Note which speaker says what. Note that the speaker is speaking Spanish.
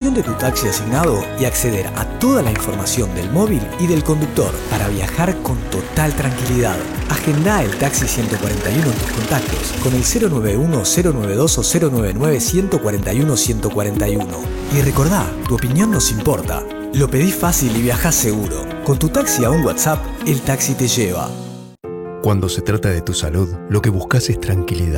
Speaker 1: información de tu taxi asignado y acceder a toda la información del móvil y del conductor para viajar con total tranquilidad. Agendá el taxi 141 en tus contactos con el 091, 092 o 099 141 141. Y recordá, tu opinión nos importa. Lo pedís fácil y viajás seguro. Con tu taxi a un WhatsApp, el taxi te lleva.
Speaker 2: Cuando se trata de tu salud, lo que buscas es tranquilidad.